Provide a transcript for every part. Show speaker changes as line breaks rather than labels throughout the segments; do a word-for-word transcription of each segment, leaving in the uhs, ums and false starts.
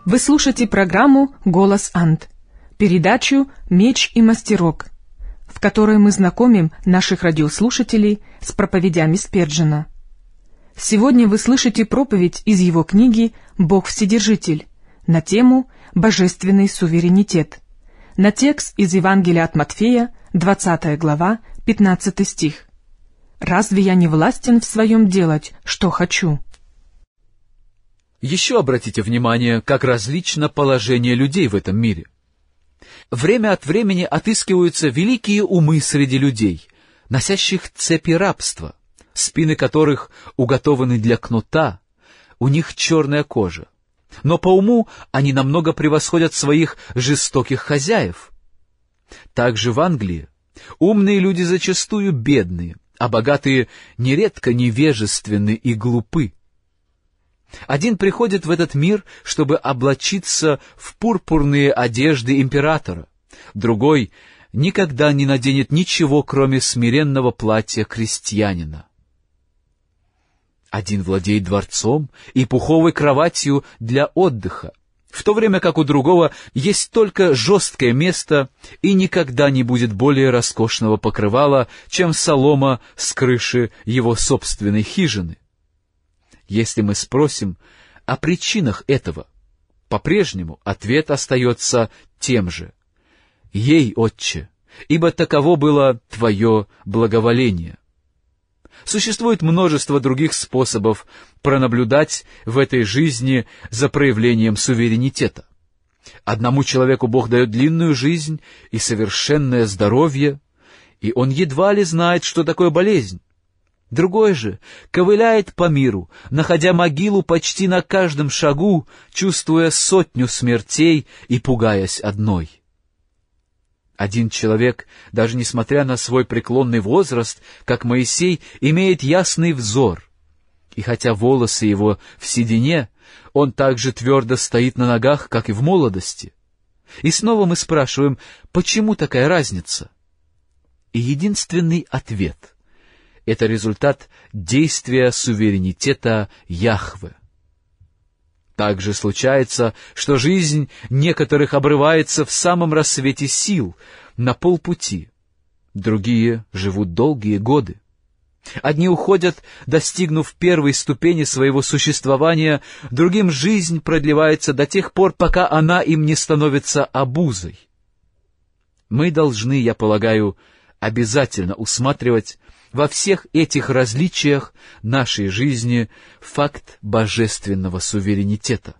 Вы слушаете программу «Голос Анд», передачу «Меч и мастерок», в которой мы знакомим наших радиослушателей с проповедями Спержена. Сегодня вы слышите проповедь из его книги «Бог Вседержитель» на тему «Божественный суверенитет», на текст из Евангелия от Матфея, двадцатая глава, пятнадцатый стих. «Разве я не властен в своем делать, что хочу?»
Еще обратите внимание, как различно положение людей в этом мире. Время от времени отыскиваются великие умы среди людей, носящих цепи рабства, спины которых уготованы для кнута, у них черная кожа. Но по уму они намного превосходят своих жестоких хозяев. Также в Англии умные люди зачастую бедные, а богатые нередко невежественны и глупы. Один приходит в этот мир, чтобы облачиться в пурпурные одежды императора, другой никогда не наденет ничего, кроме смиренного платья крестьянина. Один владеет дворцом и пуховой кроватью для отдыха, в то время как у другого есть только жесткое место и никогда не будет более роскошного покрывала, чем солома с крыши его собственной хижины. Если мы спросим о причинах этого, по-прежнему ответ остается тем же. «Ей, Отче, ибо таково было Твое благоволение». Существует множество других способов пронаблюдать в этой жизни за проявлением суверенитета. Одному человеку Бог дает длинную жизнь и совершенное здоровье, и он едва ли знает, что такое болезнь. Другой же ковыляет по миру, находя могилу почти на каждом шагу, чувствуя сотню смертей и пугаясь одной. Один человек, даже несмотря на свой преклонный возраст, как Моисей, имеет ясный взор, и хотя волосы его в седине, он также твердо стоит на ногах, как и в молодости. И снова мы спрашиваем, почему такая разница? И единственный ответ — это результат действия суверенитета Яхве. Также случается, что жизнь некоторых обрывается в самом рассвете сил, на полпути. Другие живут долгие годы. Одни уходят, достигнув первой ступени своего существования, другим жизнь продлевается до тех пор, пока она им не становится обузой. Мы должны, я полагаю, обязательно усматривать во всех этих различиях нашей жизни факт божественного суверенитета.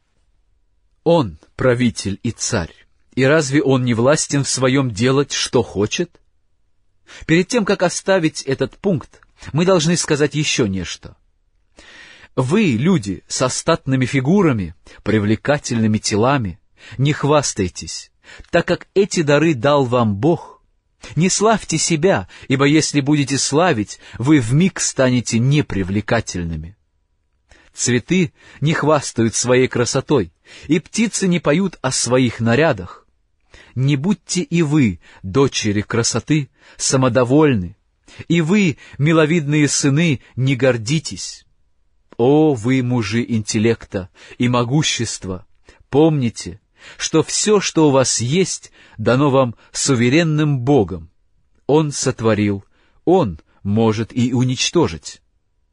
Он — правитель и царь, и разве он не властен в своем делать, что хочет? Перед тем, как оставить этот пункт, мы должны сказать еще нечто. Вы, люди со статными фигурами, привлекательными телами, не хвастайтесь, так как эти дары дал вам Бог. Не славьте себя, ибо если будете славить, вы вмиг станете непривлекательными. Цветы не хвастают своей красотой, и птицы не поют о своих нарядах. Не будьте и вы, дочери красоты, самодовольны, и вы, миловидные сыны, не гордитесь. О, вы, мужи интеллекта и могущества, помните, что все, что у вас есть, дано вам суверенным Богом. Он сотворил, Он может и уничтожить.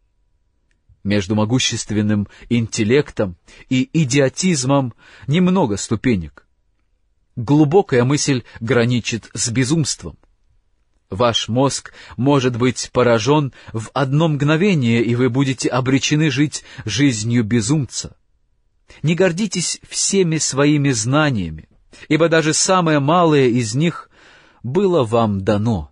Между могущественным интеллектом и идиотизмом немного ступенек. Глубокая мысль граничит с безумством. Ваш мозг может быть поражен в одно мгновение, и вы будете обречены жить жизнью безумца. Не гордитесь всеми своими знаниями, ибо даже самое малое из них было вам дано.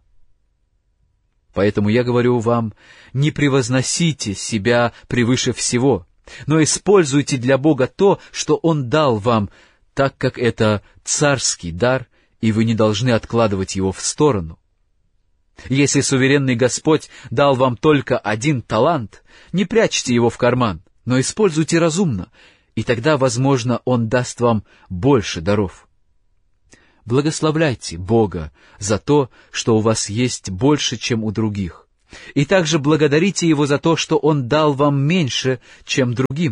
Поэтому я говорю вам, не превозносите себя превыше всего, но используйте для Бога то, что Он дал вам, так как это царский дар, и вы не должны откладывать его в сторону. Если суверенный Господь дал вам только один талант, не прячьте его в карман, но используйте разумно, и тогда, возможно, Он даст вам больше даров. Благословляйте Бога за то, что у вас есть больше, чем у других, и также благодарите Его за то, что Он дал вам меньше, чем другим,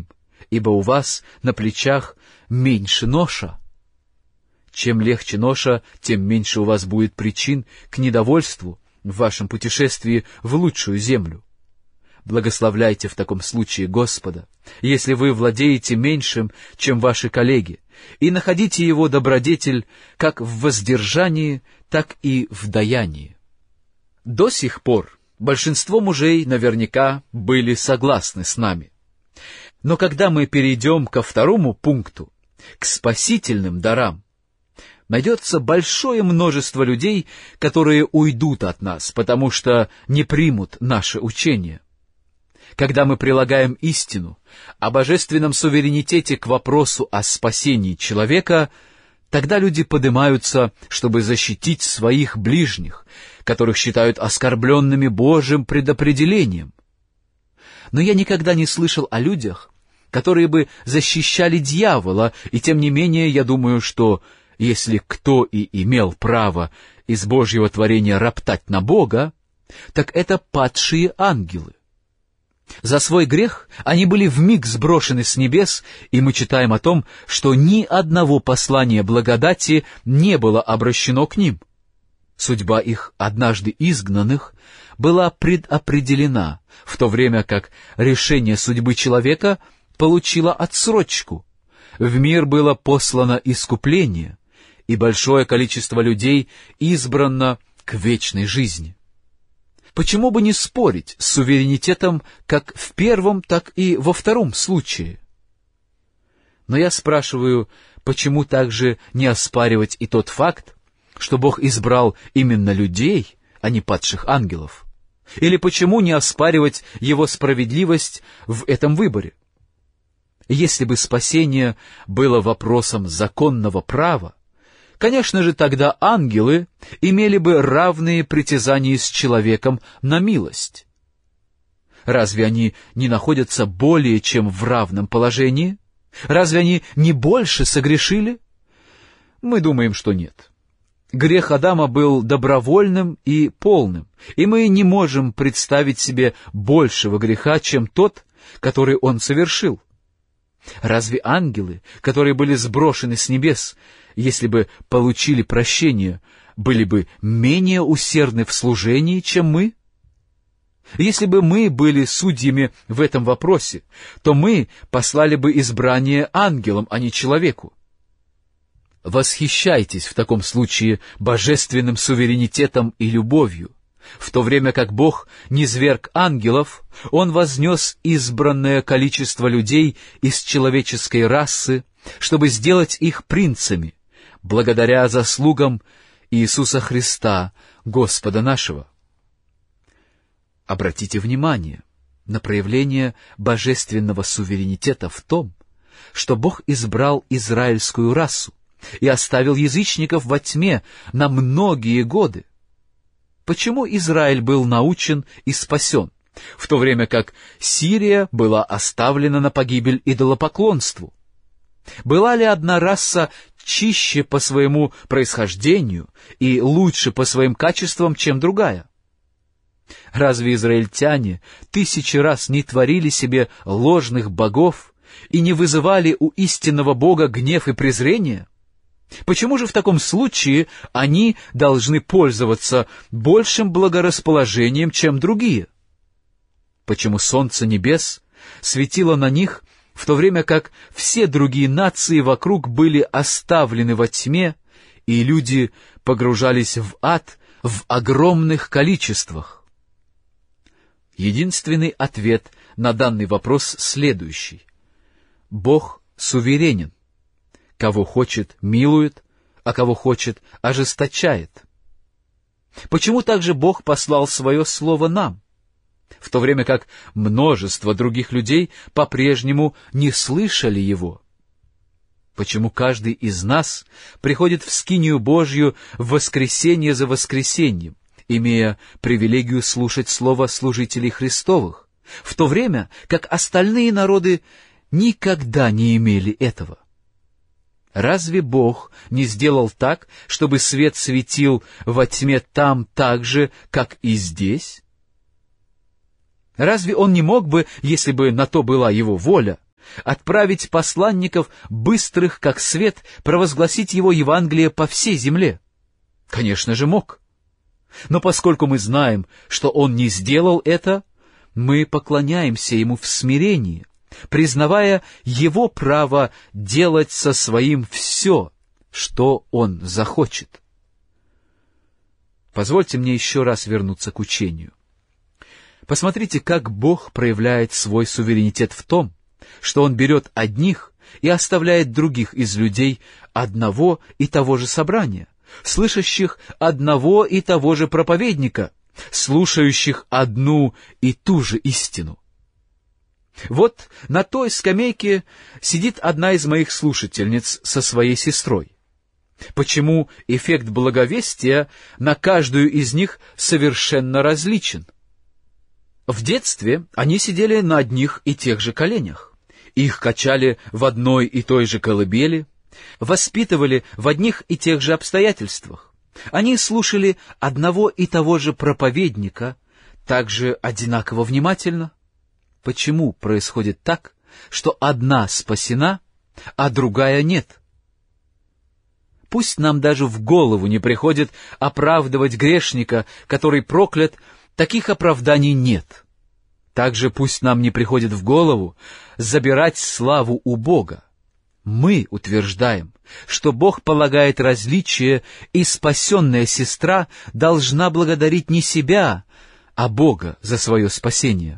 ибо у вас на плечах меньше ноша. Чем легче ноша, тем меньше у вас будет причин к недовольству в вашем путешествии в лучшую землю. Благословляйте в таком случае Господа, если вы владеете меньшим, чем ваши коллеги, и находите Его добродетель как в воздержании, так и в даянии. До сих пор большинство мужей наверняка были согласны с нами. Но когда мы перейдем ко второму пункту, к спасительным дарам, найдется большое множество людей, которые уйдут от нас, потому что не примут наше учение. Когда мы прилагаем истину о божественном суверенитете к вопросу о спасении человека, тогда люди поднимаются, чтобы защитить своих ближних, которых считают оскорбленными Божьим предопределением. Но я никогда не слышал о людях, которые бы защищали дьявола, и тем не менее я думаю, что если кто и имел право из Божьего творения роптать на Бога, так это падшие ангелы. За свой грех они были вмиг сброшены с небес, и мы читаем о том, что ни одного послания благодати не было обращено к ним. Судьба их однажды изгнанных была предопределена, в то время как решение судьбы человека получило отсрочку. В мир было послано искупление, и большое количество людей избрано к вечной жизни. Почему бы не спорить с суверенитетом как в первом, так и во втором случае? Но я спрашиваю, почему также не оспаривать и тот факт, что Бог избрал именно людей, а не падших ангелов? Или почему не оспаривать Его справедливость в этом выборе? Если бы спасение было вопросом законного права, конечно же, тогда ангелы имели бы равные притязания с человеком на милость. Разве они не находятся более чем в равном положении? Разве они не больше согрешили? Мы думаем, что нет. Грех Адама был добровольным и полным, и мы не можем представить себе большего греха, чем тот, который он совершил. Разве ангелы, которые были сброшены с небес, если бы получили прощение, были бы менее усердны в служении, чем мы? Если бы мы были судьями в этом вопросе, то мы послали бы избрание ангелам, а не человеку. Восхищайтесь в таком случае божественным суверенитетом и любовью. В то время как Бог низвергг ангелов, Он вознес избранное количество людей из человеческой расы, чтобы сделать их принцами, благодаря заслугам Иисуса Христа, Господа нашего. Обратите внимание на проявление божественного суверенитета в том, что Бог избрал израильскую расу и оставил язычников во тьме на многие годы. Почему Израиль был научен и спасен, в то время как Сирия была оставлена на погибель идолопоклонству? Была ли одна раса чище по своему происхождению и лучше по своим качествам, чем другая? Разве израильтяне тысячи раз не творили себе ложных богов и не вызывали у истинного Бога гнев и презрение? Почему же в таком случае они должны пользоваться большим благорасположением, чем другие? Почему солнце небес светило на них, в то время как все другие нации вокруг были оставлены во тьме, и люди погружались в ад в огромных количествах? Единственный ответ на данный вопрос следующий. Бог суверенен. Кого хочет, милует, а кого хочет, ожесточает. Почему также Бог послал свое слово нам, в то время как множество других людей по-прежнему не слышали его? Почему каждый из нас приходит в скинию Божью в воскресенье за воскресеньем, имея привилегию слушать слово служителей Христовых, в то время как остальные народы никогда не имели этого? Разве Бог не сделал так, чтобы свет светил во тьме там так же, как и здесь? Разве Он не мог бы, если бы на то была Его воля, отправить посланников, быстрых как свет, провозгласить его Евангелие по всей земле? Конечно же, мог. Но поскольку мы знаем, что он не сделал это, мы поклоняемся ему в смирении, признавая его право делать со своим все, что он захочет. Позвольте мне еще раз вернуться к учению. Посмотрите, как Бог проявляет свой суверенитет в том, что Он берет одних и оставляет других из людей одного и того же собрания, слышащих одного и того же проповедника, слушающих одну и ту же истину. Вот на той скамейке сидит одна из моих слушательниц со своей сестрой. Почему эффект благовестия на каждую из них совершенно различен? В детстве они сидели на одних и тех же коленях. Их качали в одной и той же колыбели, воспитывали в одних и тех же обстоятельствах. Они слушали одного и того же проповедника, также одинаково внимательно. Почему происходит так, что одна спасена, а другая нет? Пусть нам даже в голову не приходит оправдывать грешника, который проклят, таких оправданий нет. Также пусть нам не приходит в голову забирать славу у Бога. Мы утверждаем, что Бог полагает различие, и спасенная сестра должна благодарить не себя, а Бога за свое спасение.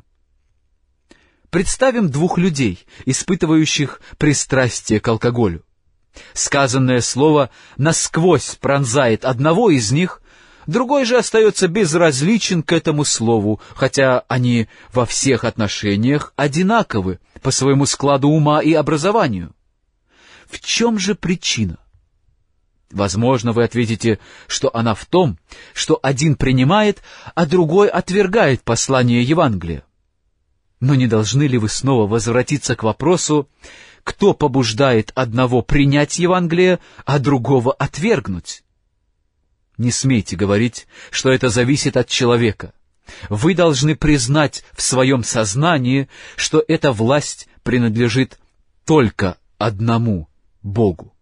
Представим двух людей, испытывающих пристрастие к алкоголю. Сказанное слово насквозь пронзает одного из них, другой же остается безразличен к этому слову, хотя они во всех отношениях одинаковы по своему складу ума и образованию. В чем же причина? Возможно, вы ответите, что она в том, что один принимает, а другой отвергает послание Евангелия. Но не должны ли вы снова возвратиться к вопросу, кто побуждает одного принять Евангелие, а другого отвергнуть? Не смейте говорить, что это зависит от человека. Вы должны признать в своем сознании, что эта власть принадлежит только одному Богу.